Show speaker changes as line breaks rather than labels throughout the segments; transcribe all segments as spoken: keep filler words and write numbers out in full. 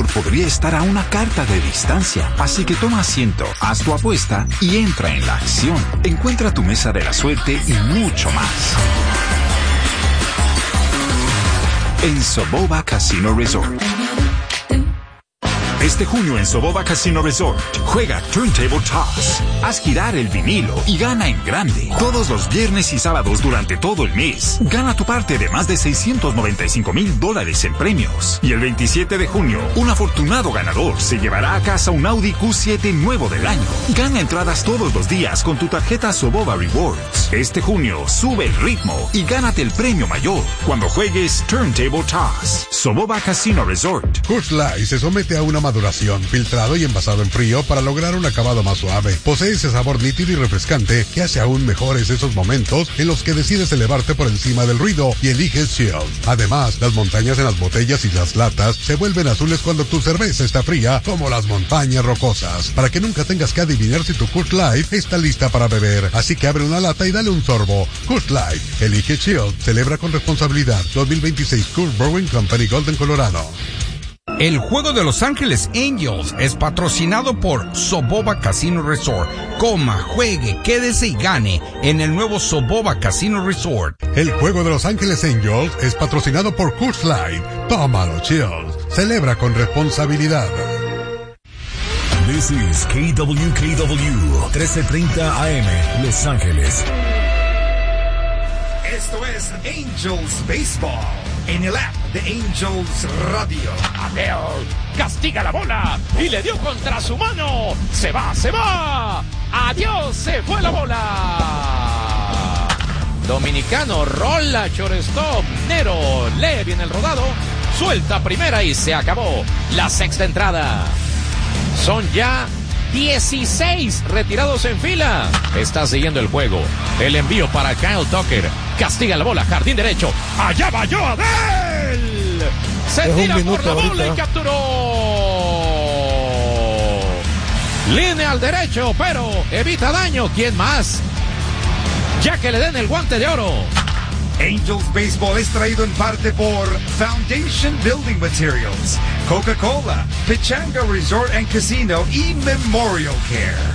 podría estar a una carta de distancia. Así que toma asiento, haz tu apuesta y entra en la acción. Encuentra tu mesa de la suerte y mucho más en Soboba Casino Resort. Este junio en Soboba Casino Resort, juega Turntable Toss. Haz girar el vinilo y gana en grande. Todos los viernes y sábados durante todo el mes. Gana tu parte de más de seiscientos noventa y cinco mil dólares en premios. Y el veintisiete de junio, un afortunado ganador se llevará a casa un Audi Q siete nuevo del año. Gana entradas todos los días con tu tarjeta Soboba Rewards. Este junio, sube el ritmo y gánate el premio mayor cuando juegues Turntable Toss. Soboba Casino Resort.
Coors Light se somete a una maduración, filtrado y envasado en frío para lograr un acabado más suave. Posee ese sabor nítido y refrescante que hace aún mejores esos momentos en los que decides elevarte por encima del ruido y eliges Chill. Además, las montañas en las botellas y las latas se vuelven azules cuando tu cerveza está fría, como las montañas rocosas, para que nunca tengas que adivinar si tu Coors Light está lista para beber. Así que abre una lata y dale un sorbo. Coors Light, elige Chill, celebra con responsabilidad. dos mil veintiséis Coors Brewing Company, Golden, Colorado.
El juego de Los Ángeles Angels es patrocinado por Soboba Casino Resort. Coma, juegue, quédese y gane en el nuevo Soboba Casino Resort.
El juego de Los Ángeles Angels es patrocinado por Coors Light. Tómalo, Chills. Celebra con responsabilidad.
This is K W K W trece treinta A M, Los Ángeles.
Esto es Angels Baseball en el app de Angels Radio.
Adele castiga la bola y le dio contra su mano. Se va, se va. Adiós, se fue la bola. Dominicano rola shortstop. Nero lee bien el rodado. Suelta primera y se acabó la sexta entrada. Son ya dieciséis retirados en fila. Está siguiendo el juego. El envío para Kyle Tucker. Castiga la bola, jardín derecho. Allá va yo, Adel. Se tira por la bola y capturó. Línea al derecho, pero evita daño. ¿Quién más? Ya que le den el guante de oro.
Angels Baseball es traído en parte por Foundation Building Materials, Coca-Cola, Pechanga Resort and Casino y Memorial Care.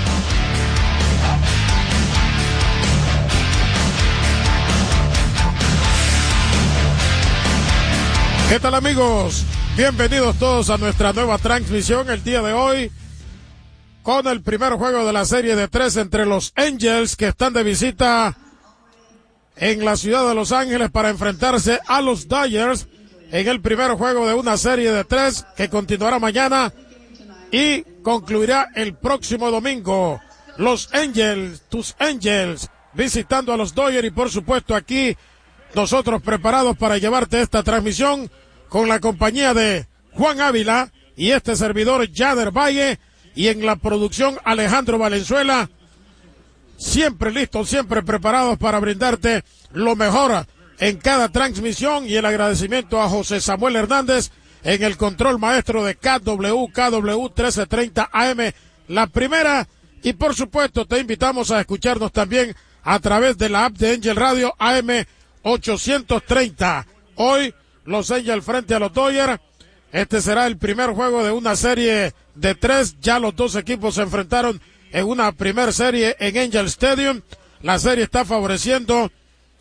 ¿Qué tal, amigos? Bienvenidos todos a nuestra nueva transmisión el día de hoy con el primer juego de la serie de tres entre los Angels, que están de visita en la ciudad de Los Ángeles para enfrentarse a los Dodgers en el primer juego de una serie de tres que continuará mañana y concluirá el próximo domingo. Los Angels, tus Angels, visitando a los Dodgers, y por supuesto aquí nosotros preparados para llevarte esta transmisión con la compañía de Juan Ávila y este servidor Yader Valle, y en la producción Alejandro Valenzuela. Siempre listos, siempre preparados para brindarte lo mejor en cada transmisión, y el agradecimiento a José Samuel Hernández en el control maestro de K W K W trece treinta A M, la primera. Y por supuesto te invitamos a escucharnos también a través de la app de Angel Radio A M ochocientos treinta. Hoy los Angels frente a los Dodgers. Este será el primer juego de una serie de tres. Ya los dos equipos se enfrentaron en una primer serie en Angel Stadium. La serie está favoreciendo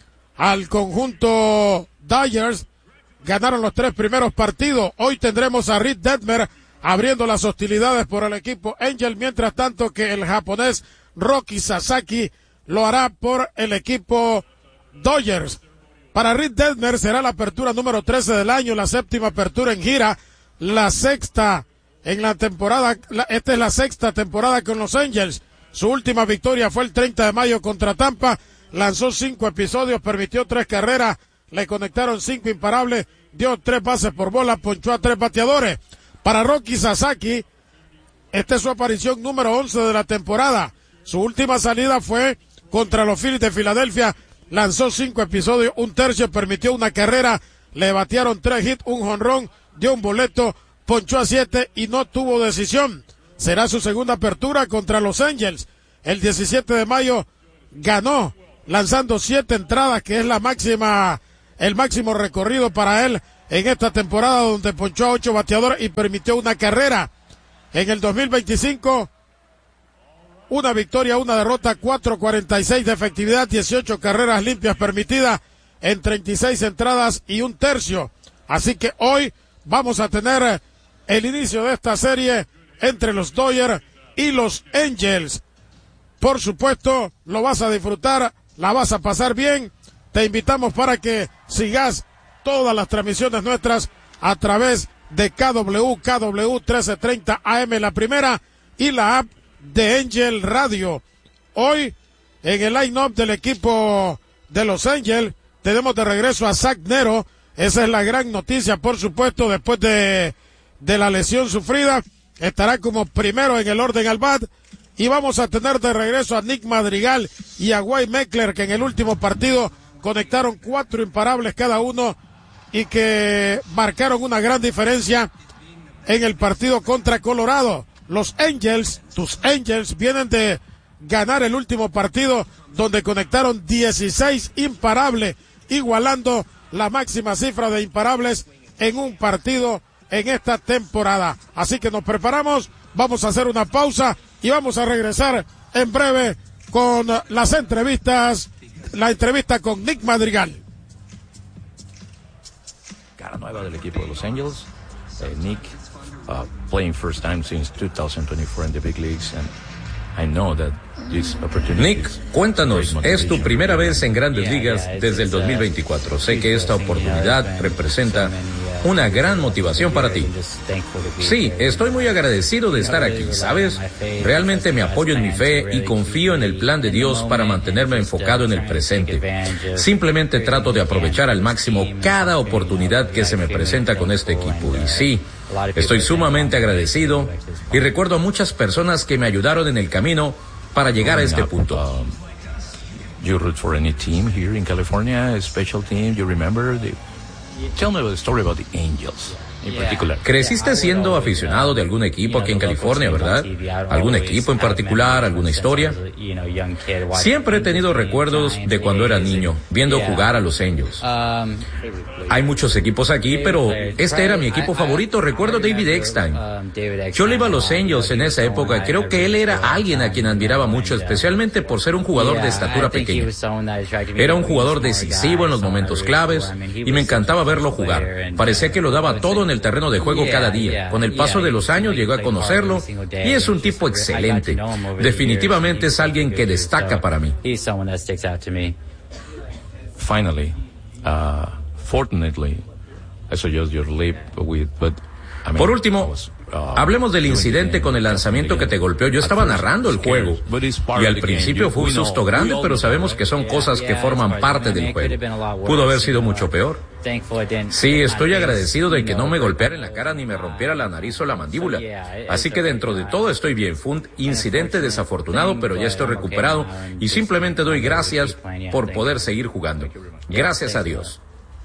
al conjunto Dodgers. Ganaron los tres primeros partidos. Hoy tendremos a Reed Detmer abriendo las hostilidades por el equipo Angel, mientras tanto que el japonés Roki Sasaki lo hará por el equipo Dodgers. Para Reed Detmer será la apertura número trece del año, la séptima apertura en gira, la sexta en la temporada. La, esta es la sexta temporada con los Angels. Su última victoria fue el treinta de mayo contra Tampa. Lanzó cinco episodios, permitió tres carreras, le conectaron cinco imparables, dio tres bases por bola, ponchó a tres bateadores. Para Roki Sasaki, esta es su aparición número once de la temporada. Su última salida fue contra los Phillies de Filadelfia. Lanzó cinco episodios, un tercio, permitió una carrera, le batearon tres hits, un jonrón, dio un boleto, ponchó a siete y no tuvo decisión. Será su segunda apertura contra los Angels. El diecisiete de mayo ganó, lanzando siete entradas, que es la máxima, el máximo recorrido para él en esta temporada donde ponchó a ocho bateadores y permitió una carrera. En el dos mil veinticinco, una victoria, una derrota, cuatro cuarenta y seis de efectividad, dieciocho carreras limpias permitidas en treinta y seis entradas y un tercio. Así que hoy vamos a tener el inicio de esta serie entre los Dodgers y los Angels. Por supuesto, lo vas a disfrutar, la vas a pasar bien. Te invitamos para que sigas todas las transmisiones nuestras a través de K W, K W trece treinta A M, la primera, y la app de Angel Radio. Hoy, en el line-up del equipo de los Angels, tenemos de regreso a Zach Nero. Esa es la gran noticia, por supuesto, después de, de la lesión sufrida. Estará como primero en el orden al bat. Y vamos a tener de regreso a Nick Madrigal y a Wade Meckler, que en el último partido conectaron cuatro imparables cada uno y que marcaron una gran diferencia en el partido contra Colorado. Los Angels, tus Angels, vienen de ganar el último partido donde conectaron dieciséis imparables, igualando la máxima cifra de imparables en un partido en esta temporada. Así que nos preparamos, vamos a hacer una pausa y vamos a regresar en breve con las entrevistas, la entrevista con Nick Madrigal.
Cara nueva del equipo de los Angels, uh, Nick, uh, playing first time since two thousand twenty-four in the big leagues, and I know that this opportunity.
Nick, cuéntanos, es tu primera vez en Grandes Ligas desde el dos mil veinticuatro. Sé que esta oportunidad representa una gran motivación para ti. Sí, estoy muy agradecido de estar aquí, ¿sabes? Realmente me apoyo en mi fe y confío en el plan de Dios para mantenerme enfocado en el presente. Simplemente trato de aprovechar al máximo cada oportunidad que se me presenta con este equipo. Y sí, estoy sumamente agradecido y recuerdo a muchas personas que me ayudaron en el camino para llegar a este punto.
You root for any team here in California, a special team, you remember the... Tell me about the story about the Angels, in particular.
Creciste siendo aficionado de algún equipo aquí en California, ¿verdad? ¿Algún equipo en particular, alguna historia? Siempre he tenido recuerdos de cuando era niño, viendo jugar a los Angels. Hay muchos equipos aquí, pero este era mi equipo favorito. Recuerdo David Eckstein. Yo le iba a los Angels en esa época. Creo que él era alguien a quien admiraba mucho, especialmente por ser un jugador de estatura pequeña. Era un jugador decisivo en los momentos claves y me encantaba verlo jugar. Parecía que lo daba todo en el terreno de juego cada día. Con el paso de los años llegué a conocerlo y es un tipo excelente. Definitivamente es alguien que destaca para mí.
Finally, uh, fortunately, I suggest your leap with, but I mean,
Por último, hablemos del incidente con el lanzamiento que te golpeó. Yo estaba narrando el juego y al principio fue un susto grande, pero sabemos que son cosas que forman parte del juego. Pudo haber sido mucho peor. Sí, estoy agradecido de que no me golpeara en la cara ni me rompiera la nariz o la mandíbula. Así que dentro de todo estoy bien. Fue un incidente desafortunado, pero ya estoy recuperado y simplemente doy gracias por poder seguir jugando. Gracias a Dios.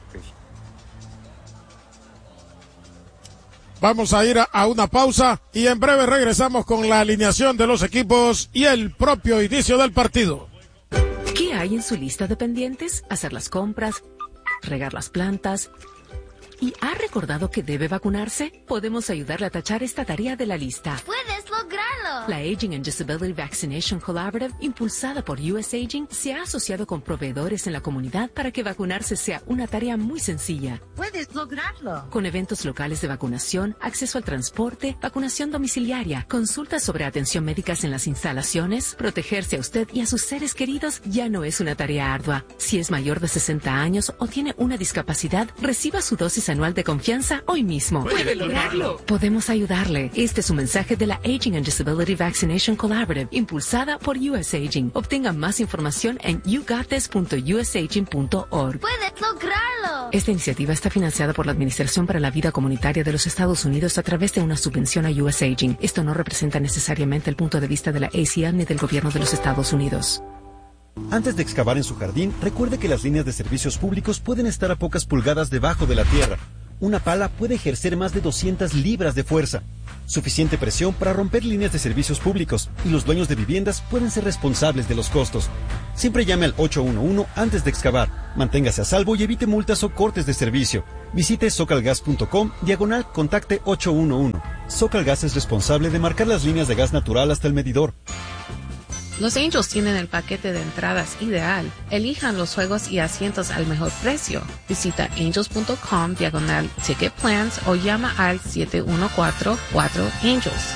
Vamos a ir a, a una pausa y en breve regresamos con la alineación de los equipos y el propio inicio del partido.
¿Qué hay en su lista de pendientes? Hacer las compras, regar las plantas. ¿Y ha recordado que debe vacunarse? Podemos ayudarle a tachar esta tarea de la lista.
¡Puedes lograrlo!
La Aging and Disability Vaccination Collaborative, impulsada por U S Aging, se ha asociado con proveedores en la comunidad para que vacunarse sea una tarea muy sencilla.
¡Puedes lograrlo!
Con eventos locales de vacunación, acceso al transporte, vacunación domiciliaria, consultas sobre atención médicas en las instalaciones, protegerse a usted y a sus seres queridos ya no es una tarea ardua. Si es mayor de sesenta años o tiene una discapacidad, reciba su dosis anual de confianza hoy mismo.
¡Puede lograrlo!
Podemos ayudarle. Este es un mensaje de la Aging and Disability Vaccination Collaborative, impulsada por U S Aging. Obtenga más información en you got this punto u s aging punto org.
¡Puedes lograrlo!
Esta iniciativa está financiada por la Administración para la Vida Comunitaria de los Estados Unidos a través de una subvención a U S Aging. Esto no representa necesariamente el punto de vista de la A C L ni del gobierno de los Estados Unidos.
Antes de excavar en su jardín, recuerde que las líneas de servicios públicos pueden estar a pocas pulgadas debajo de la tierra. Una pala puede ejercer más de doscientas libras de fuerza, suficiente presión para romper líneas de servicios públicos, y los dueños de viviendas pueden ser responsables de los costos. Siempre llame al ocho uno uno antes de excavar. Manténgase a salvo y evite multas o cortes de servicio. Visite socalgas.com, diagonal, contacte ocho uno uno. Socalgas es responsable de marcar las líneas de gas natural hasta el medidor.
Los Angels tienen el paquete de entradas ideal. Elijan los juegos y asientos al mejor precio. Visita angels.com, diagonal, ticket plans o llama al siete uno cuatro, cuatro Angels.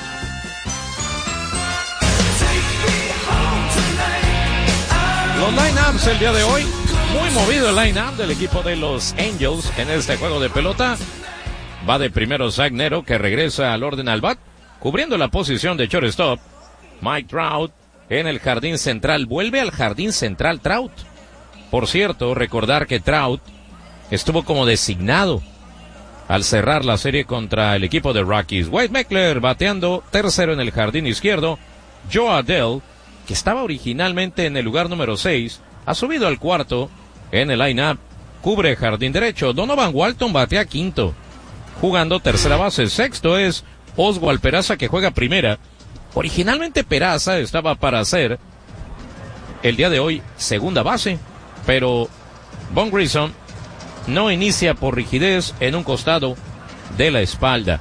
Los line-ups el día de hoy, muy movido el line-up del equipo de los Angels en este juego de pelota. Va de primero Zach Nero, que regresa al orden al bat, cubriendo la posición de shortstop. Mike Trout en el jardín central, vuelve al jardín central Trout. Por cierto, recordar que Trout estuvo como designado al cerrar la serie contra el equipo de Rockies. Wade Meckler bateando tercero en el jardín izquierdo. Joe Adell, que estaba originalmente en el lugar número seis, ha subido al cuarto en el line-up, cubre jardín derecho. Donovan Walton batea quinto, jugando tercera base. Sexto es Oswald Peraza, que juega primera. Originalmente Peraza estaba para hacer el día de hoy segunda base, pero Von Grissom no inicia por rigidez en un costado de la espalda.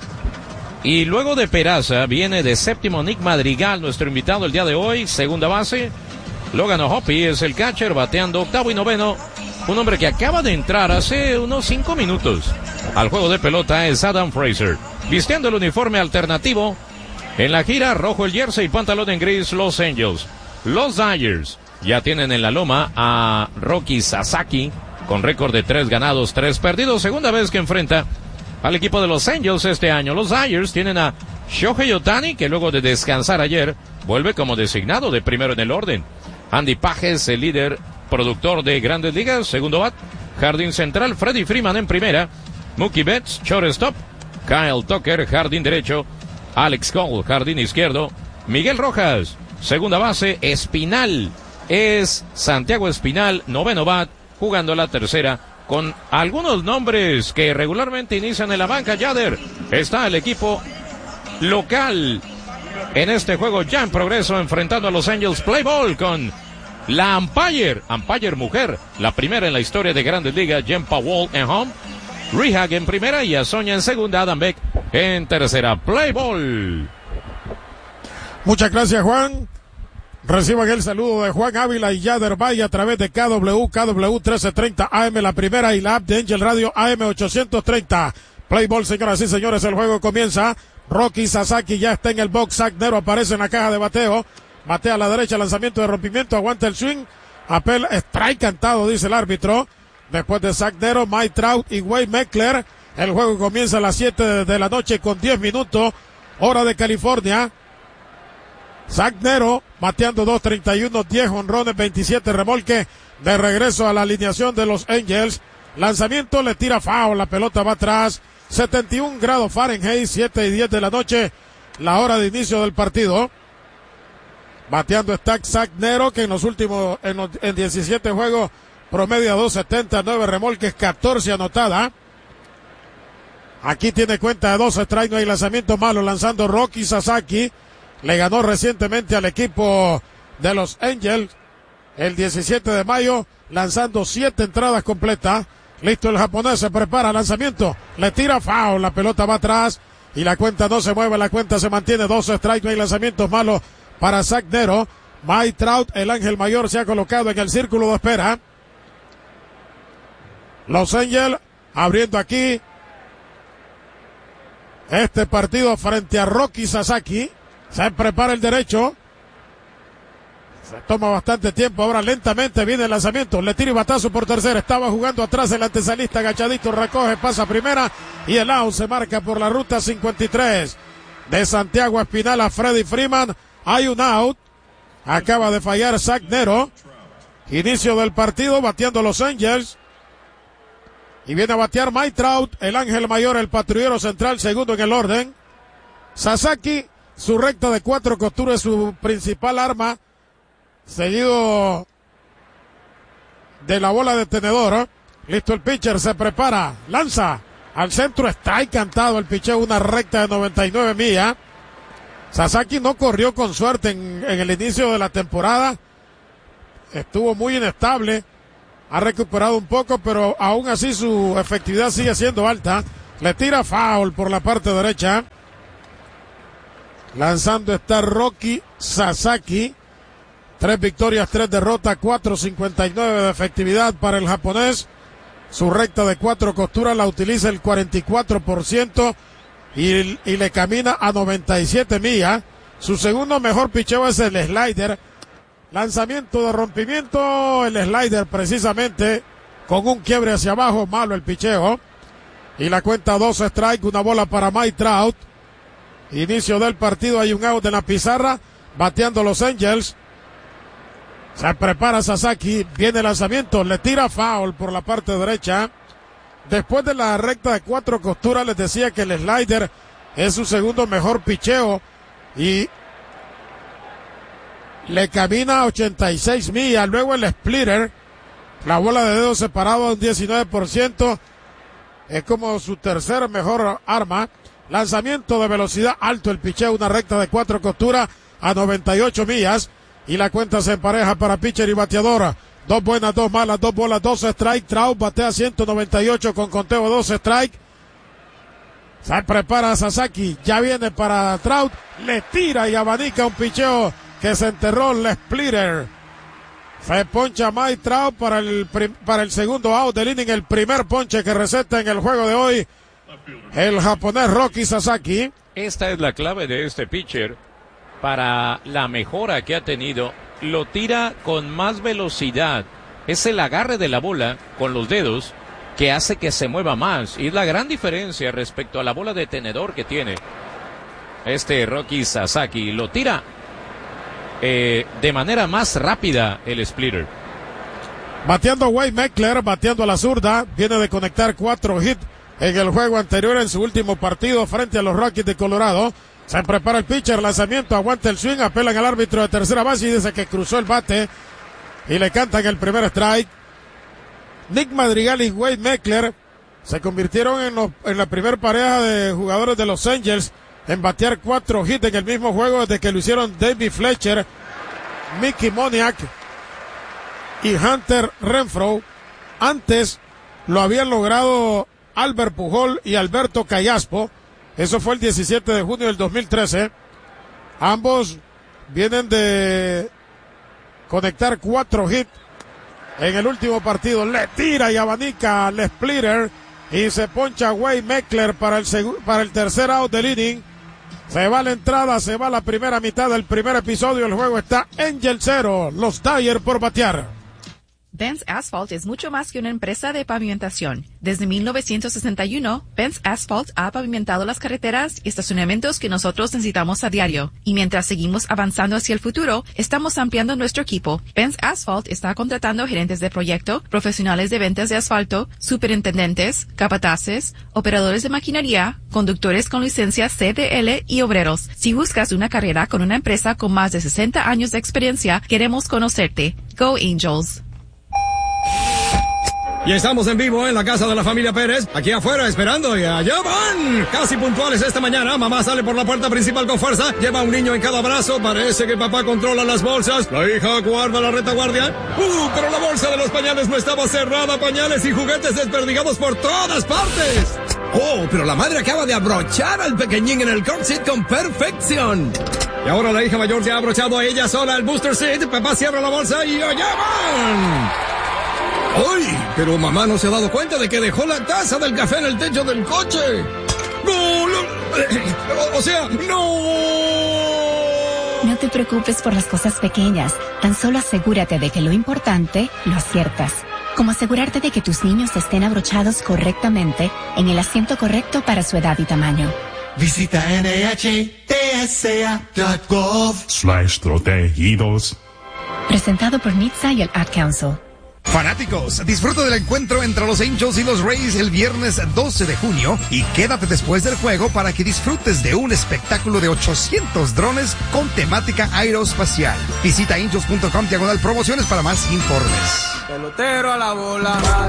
Y luego de Peraza viene de séptimo Nick Madrigal, nuestro invitado el día de hoy, segunda base. Logan O'Hoppe es el catcher, bateando octavo y noveno. Un hombre que acaba de entrar hace unos cinco minutos al juego de pelota es Adam Frazier, vistiendo el uniforme alternativo. En la gira, rojo el jersey y pantalón en gris, Los Angels. Los Dodgers ya tienen en la loma a Roki Sasaki, con récord de tres ganados, tres perdidos. Segunda vez que enfrenta al equipo de Los Angels este año. Los Dodgers tienen a Shohei Ohtani, que luego de descansar ayer, vuelve como designado de primero en el orden. Andy Pages, el líder productor de Grandes Ligas, segundo bat. Jardín central, Freddie Freeman en primera. Mookie Betts, shortstop. Kyle Tucker, jardín derecho. Alex Cole, jardín izquierdo. Miguel Rojas, segunda base. Espinal es Santiago Espinal, noveno bat, jugando la tercera, con algunos nombres que regularmente inician en la banca. Yader, está el equipo local en este juego ya en progreso, enfrentando a Los Angels. Play ball con la umpire, umpire mujer, la primera en la historia de Grandes Ligas, Jen Powell en home, Rehag en primera y Azoña en segunda, Adam Beck en tercera. Play ball.
Muchas gracias, Juan. Reciban el saludo de Juan Ávila y Yader Valle a través de K W, K W trece treinta A M, la primera, y la app de Angel Radio A M ochocientos treinta. Play ball, señoras y señores, el juego comienza. Roki Sasaki ya está en el box. Zach Nero aparece en la caja de bateo. Batea a la derecha, lanzamiento de rompimiento, aguanta el swing. Apel, strike cantado, dice el árbitro. Después de Zach Nero, Mike Trout y Wade Meckler. El juego comienza a las siete de la noche con diez minutos, hora de California. Zach Nero bateando dos treinta y uno, diez honrones, veintisiete remolques. De regreso a la alineación de los Angels. Lanzamiento, le tira foul, la pelota va atrás. setenta y un grados Fahrenheit, siete y diez de la noche, la hora de inicio del partido. Bateando está Zach Nero, que en los últimos, en, los, en diecisiete juegos, promedia dos setenta, nueve remolques, catorce anotada. Aquí tiene cuenta de dos strikes, no hay lanzamiento malo, lanzando Roki Sasaki. Le ganó recientemente al equipo de los Angels el diecisiete de mayo, lanzando siete entradas completas. Listo el japonés, se prepara, lanzamiento, le tira foul, la pelota va atrás y la cuenta no se mueve, la cuenta se mantiene, dos strikes, no hay lanzamientos malos para Zach Nero. Mike Trout, el ángel mayor, se ha colocado en el círculo de espera. Los Angels abriendo aquí este partido frente a Roki Sasaki. Se prepara el derecho. Se toma bastante tiempo. Ahora lentamente viene el lanzamiento. Le tira y batazo por tercera. Estaba jugando atrás el antesalista, agachadito, recoge, pasa primera. Y el out se marca por la ruta cincuenta y tres. De Santiago Espinal a Freddie Freeman. Hay un out. Acaba de fallar Zach Nero. Inicio del partido, bateando Los Angels. Y viene a batear Mike Trout, el ángel mayor, el patrullero central, segundo en el orden. Sasaki, su recta de cuatro costuras es su principal arma, seguido de la bola de tenedor. Listo el pitcher, se prepara, lanza al centro, está cantado el picheo, una recta de noventa y nueve millas. Sasaki no corrió con suerte en, en el inicio de la temporada, estuvo muy inestable ha recuperado un poco, pero aún así su efectividad sigue siendo alta. Le tira foul por la parte derecha. Lanzando está Roki Sasaki. Tres victorias, tres derrotas, cuatro cincuenta y nueve de efectividad para el japonés. Su recta de cuatro costuras la utiliza el cuarenta y cuatro por ciento y, y le camina a noventa y siete millas. Su segundo mejor picheo es el slider. Lanzamiento de rompimiento, el slider precisamente con un quiebre hacia abajo, malo el picheo. Y la cuenta dos strike, una bola para Mike Trout. Inicio del partido, hay un out en la pizarra, bateando los Angels. Se prepara Sasaki, viene el lanzamiento, le tira foul por la parte derecha. Después de la recta de cuatro costuras les decía que el slider es su segundo mejor picheo y le camina a ochenta y seis millas. Luego el splitter, la bola de dedo separado a un diecinueve por ciento, es como su tercer mejor arma. Lanzamiento de velocidad alto el picheo, una recta de cuatro costuras a noventa y ocho millas. Y la cuenta se empareja para pitcher y bateadora. Dos buenas, dos malas, dos bolas, dos strike. Trout batea ciento noventa y ocho con conteo de dos strike. Se prepara Sasaki, ya viene para Trout. Le tira y abanica un picheo que se enterró el splitter. Se poncha Mike Trout para el, para el segundo out del inning. El primer ponche que receta en el juego de hoy el japonés Roki Sasaki.
Esta es la clave de este pitcher para la mejora que ha tenido. Lo tira con más velocidad. Es el agarre de la bola con los dedos que hace que se mueva más. Y es la gran diferencia respecto a la bola de tenedor que tiene este Roki Sasaki. Lo tira eh, de manera más rápida el splitter.
Bateando Wade Meckler, bateando a la zurda. Viene de conectar cuatro hits en el juego anterior en su último partido frente a los Rockies de Colorado. Se prepara el pitcher, lanzamiento, aguanta el swing, apelan al árbitro de tercera base y dice que cruzó el bate y le cantan el primer strike. Nick Madrigal y Wade Meckler se convirtieron en, los, en la primera pareja de jugadores de los Angels en batear cuatro hits en el mismo juego desde que lo hicieron David Fletcher, Mickey Moniak y Hunter Renfroe. Antes lo habían logrado Albert Pujol y Alberto Callaspo. Eso fue el diecisiete de junio del dos mil trece. Ambos vienen de conectar cuatro hits en el último partido. Le tira y abanica al splitter y se poncha Wade Meckler para el, para el tercer out del inning. Se va la entrada, se va la primera mitad del primer episodio. El juego está Angel cero, los Dyers por batear.
Benz Asphalt es mucho más que una empresa de pavimentación. Desde mil novecientos sesenta y uno, Benz Asphalt ha pavimentado las carreteras y estacionamientos que nosotros necesitamos a diario. Y mientras seguimos avanzando hacia el futuro, estamos ampliando nuestro equipo. Benz Asphalt está contratando gerentes de proyecto, profesionales de ventas de asfalto, superintendentes, capataces, operadores de maquinaria, conductores con licencia C D L y obreros. Si buscas una carrera con una empresa con más de sesenta años de experiencia, queremos conocerte. Go Angels.
Y estamos en vivo en la casa de la familia Pérez, aquí afuera esperando y allá van. Casi puntuales esta mañana, mamá sale por la puerta principal con fuerza, lleva un niño en cada brazo, parece que papá controla las bolsas, la hija guarda la retaguardia. Uh, pero la bolsa de los pañales no estaba cerrada, pañales y juguetes desperdigados por todas partes.
Oh, pero la madre acaba de abrochar al pequeñín en el car seat con perfección.
Y ahora la hija mayor se ha abrochado a ella sola el booster seat, papá cierra la bolsa y allá van.
¡Ay! Pero mamá no se ha dado cuenta de que dejó la taza del café en el techo del coche. ¡No! no o, o sea, ¡no!
No te preocupes por las cosas pequeñas. Tan solo asegúrate de que lo importante lo aciertas. Como asegurarte de que tus niños estén abrochados correctamente en el asiento correcto para su edad y tamaño.
Visita N H T S A punto gov
slash protegidos.
Presentado por N H T S A y el Ad Council.
Fanáticos, disfruta del encuentro entre los Angels y los Rays el viernes doce de junio y quédate después del juego para que disfrutes de un espectáculo de ochocientos drones con temática aeroespacial. Visita angels punto com diagonal promociones para más informes.
Pelotero a la bola.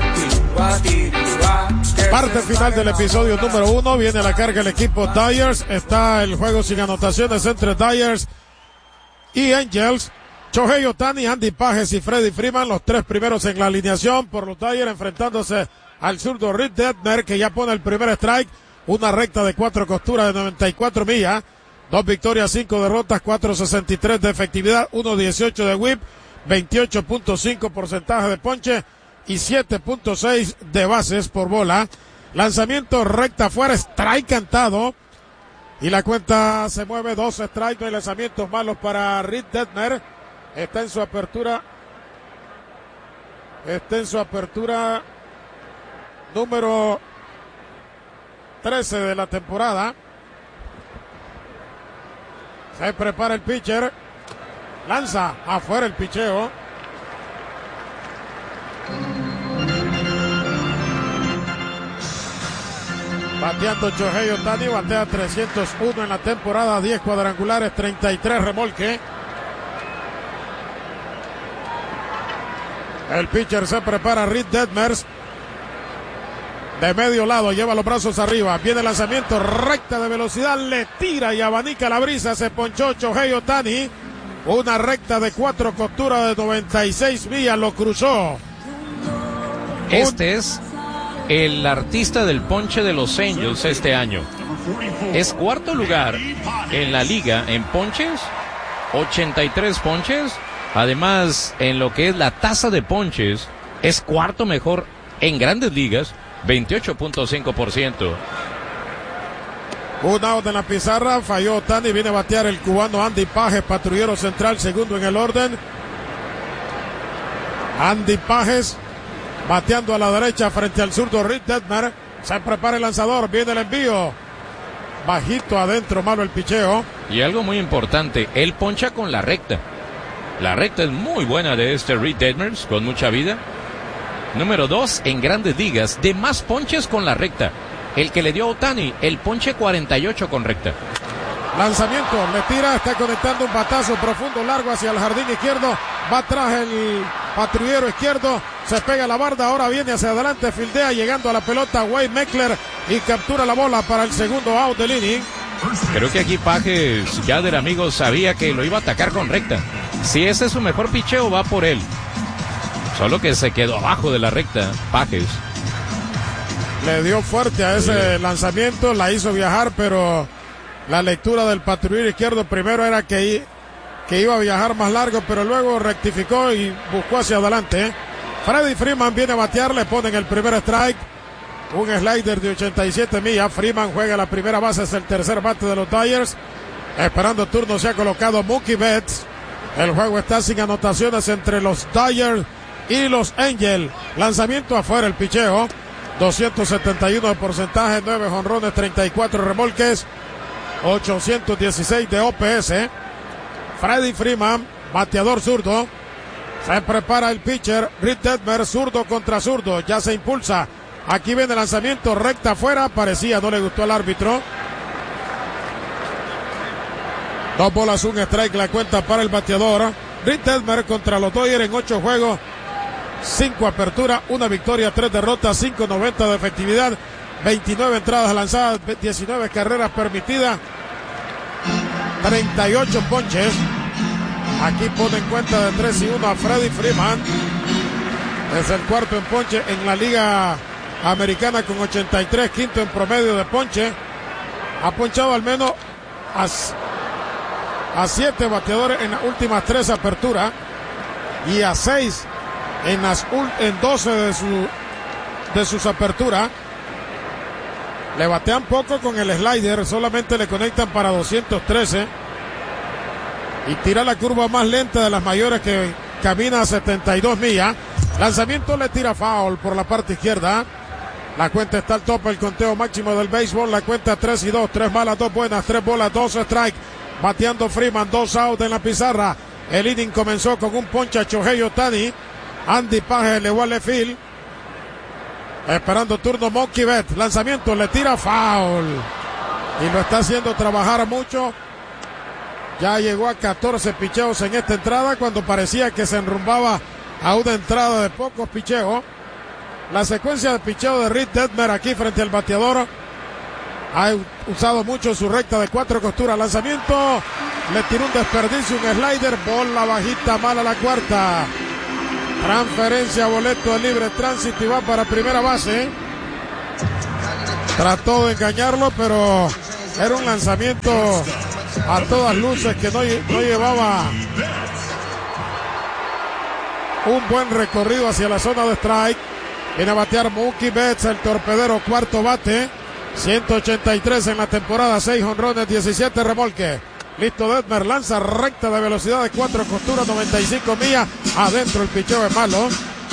Parte final del episodio número uno. Viene a la carga el equipo Dyers. Está el juego sin anotaciones entre Dyers y Angels. Shohei Ohtani, Andy Pages y Freddie Freeman, los tres primeros en la alineación por los Dodgers, enfrentándose al zurdo Reed Detmer, que ya pone el primer strike. Una recta de cuatro costuras de noventa y cuatro millas. Dos victorias, cinco derrotas, cuatro sesenta y tres de efectividad, uno dieciocho de whip, veintiocho punto cinco porcentaje de ponche y siete punto seis de bases por bola. Lanzamiento recta afuera, strike cantado. Y la cuenta se mueve, dos strikes, no hay lanzamientos malos para Reed Detmer. Está en su apertura. Está en su apertura número trece de la temporada. Se prepara el pitcher. Lanza afuera el picheo. Bateando Shohei Ohtani, batea trescientos uno en la temporada, diez cuadrangulares, treinta y tres remolque. El pitcher se prepara, Reed Detmer. De medio lado, lleva los brazos arriba. Viene el lanzamiento, recta de velocidad, le tira y abanica la brisa. Se ponchó Shohei Ohtani. Una recta de cuatro costuras de noventa y seis millas, lo cruzó.
Este es el artista del ponche de los Angels este año. Es cuarto lugar en la liga en ponches, ochenta y tres ponches. Además, en lo que es la tasa de ponches, es cuarto mejor en grandes ligas, veintiocho punto cinco por ciento.
Un out en la pizarra, falló Ohtani, viene a batear el cubano Andy Pages, patrullero central, segundo en el orden. Andy Pages bateando a la derecha frente al zurdo Reed Detmer. Se prepara el lanzador, viene el envío. Bajito adentro, malo el picheo.
Y algo muy importante, él poncha con la recta. La recta es muy buena de este Reed Detmer, con mucha vida. Número dos en grandes ligas, de más ponches con la recta. El que le dio a Ohtani, el ponche cuarenta y ocho con recta.
Lanzamiento, le tira, está conectando un batazo profundo, largo hacia el jardín izquierdo. Va atrás el patrullero izquierdo, se pega la barda, ahora viene hacia adelante, fildea, llegando a la pelota Wade Meckler y captura la bola para el segundo out del inning.
Creo que aquí Pages, ya del amigo, sabía que lo iba a atacar con recta. Si ese es su mejor picheo, va por él. Solo que se quedó abajo de la recta, Pages.
Le dio fuerte a ese sí. lanzamiento, la hizo viajar, pero la lectura del patrullero izquierdo primero era que, que iba a viajar más largo, pero luego rectificó y buscó hacia adelante. Freddie Freeman viene a batear, le ponen el primer strike. Un slider de ochenta y siete millas. Freeman juega la primera base, es el tercer bate de los Dodgers. Esperando turno se ha colocado Mookie Betts. El juego está sin anotaciones entre los Dodgers y los Angels. Lanzamiento afuera, el picheo. doscientos setenta y uno de porcentaje, nueve jonrones, treinta y cuatro remolques, ochocientos dieciséis de O P S. Freddie Freeman, bateador zurdo. Se prepara el pitcher, Reed Detmer, zurdo contra zurdo. Ya se impulsa. Aquí viene el lanzamiento, recta afuera. Parecía, no le gustó al árbitro. Dos bolas, un strike, la cuenta para el bateador. Reed Detmer contra los Dodgers en ocho juegos. cinco aperturas, una victoria, tres derrotas, cinco noventa de efectividad, veintinueve entradas lanzadas, diecinueve carreras permitidas, treinta y ocho ponches. Aquí pone en cuenta de tres y uno a Freddie Freeman. Es el cuarto en ponche en la Liga Americana con ochenta y tres, quinto en promedio de ponche. Ha ponchado al menos a, a siete bateadores en las últimas tres aperturas y a seis en las en doce de su de sus aperturas. Le batean poco con el slider, solamente le conectan para doscientos trece y tira la curva más lenta de las mayores, que camina a setenta y dos millas. Lanzamiento, le tira foul por la parte izquierda. La cuenta está al tope, el conteo máximo del béisbol. La cuenta tres y dos, tres malas, dos buenas, tres bolas, dos strike. Bateando Freeman, dos out en la pizarra. El inning comenzó con un ponche a Shohei Ohtani. Andy Pages elevó al left field. Esperando turno Mookie Betts. Lanzamiento, le tira foul. Y lo está haciendo trabajar mucho. Ya llegó a catorce picheos en esta entrada, cuando parecía que se enrumbaba a una entrada de pocos picheos. La secuencia de picheo de Reed Detmer aquí frente al bateador. Ha usado mucho su recta de cuatro costuras. Lanzamiento le tiró un desperdicio, un slider, bola bajita, mala la cuarta. Transferencia, boleto de libre tránsito y va para primera base. Trató de engañarlo, pero era un lanzamiento a todas luces que no, no llevaba un buen recorrido hacia la zona de strike. Viene a batear Mookie Betts, el torpedero, cuarto bate. ciento ochenta y tres en la temporada, seis jonrones, diecisiete remolques. Listo Detmer, lanza recta de velocidad de cuatro costuras, noventa y cinco millas. Adentro el picheo es malo.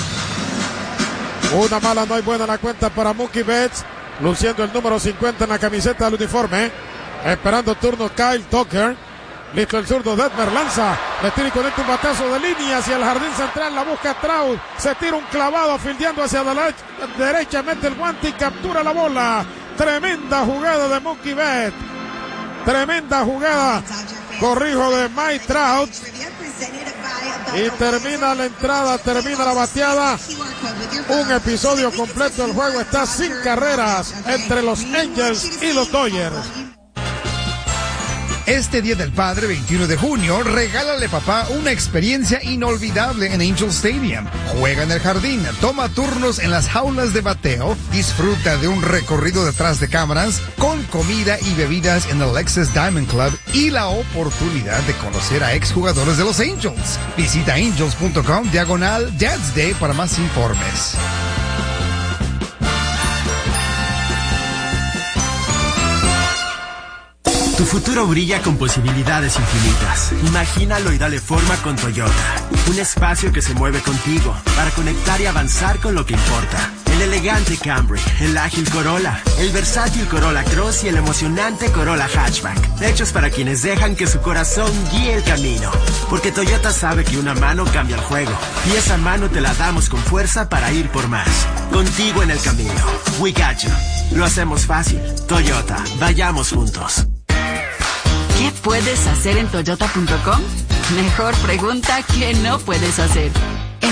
Una mala, no hay buena la cuenta para Mookie Betts, luciendo el número cincuenta en la camiseta del uniforme. Esperando turno Kyle Tucker. Listo el zurdo, Detmer lanza, le tira y conecta un batazo de línea hacia el jardín central, la busca Trout, se tira un clavado fildeando hacia la derecha, mete el guante y captura la bola. Tremenda jugada de Mookie Betts, tremenda jugada, corrijo, de Mike Trout, y termina la entrada, termina la bateada. Un episodio completo, el juego está sin carreras entre los Angels y los Dodgers.
Este Día del Padre, veintiuno de junio, regálale papá una experiencia inolvidable en Angel Stadium. Juega en el jardín, toma turnos en las jaulas de bateo, disfruta de un recorrido detrás de cámaras, con comida y bebidas en el Lexus Diamond Club y la oportunidad de conocer a exjugadores de los Angels. Visita angels punto com diagonal Dad's Day para más informes.
Tu futuro brilla con posibilidades infinitas. Imagínalo y dale forma con Toyota. Un espacio que se mueve contigo para conectar y avanzar con lo que importa. El elegante Camry, el ágil Corolla, el versátil Corolla Cross y el emocionante Corolla Hatchback. Hechos para quienes dejan que su corazón guíe el camino. Porque Toyota sabe que una mano cambia el juego. Y esa mano te la damos con fuerza para ir por más. Contigo en el camino. We got you. Lo hacemos fácil. Toyota, vayamos juntos.
¿Qué puedes hacer en toyota punto com? Mejor pregunta, ¿qué no puedes hacer?